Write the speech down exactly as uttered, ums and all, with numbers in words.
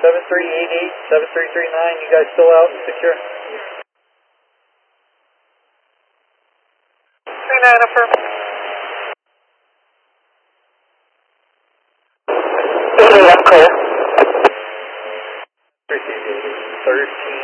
seven three eight eight, seven three three nine, you guys still out and secure? three nine affirm. eight eight, I'm clear. thirteen